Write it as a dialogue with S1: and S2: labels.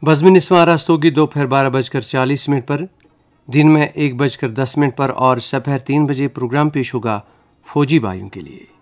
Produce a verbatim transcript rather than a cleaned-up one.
S1: बज़्म निस्वां आरास्त होगी दोपहर बारह बजकर चालीस मिनट पर, दिन में एक बजकर दस मिनट पर और दोपहर तीन बजे प्रोग्राम पेश होगा फौजी भाइयों के लिए।